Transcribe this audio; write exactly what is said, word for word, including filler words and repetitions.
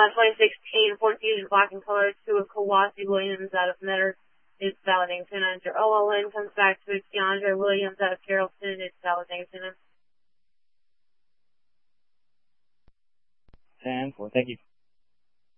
Uh, twenty sixteen Ford Fusion Black and Color to a Kawasi Williams out of Metter. It's validating to enter. O L N comes back to DeAndre Williams out of Carrollton. It's validating to him. ten four, thank you.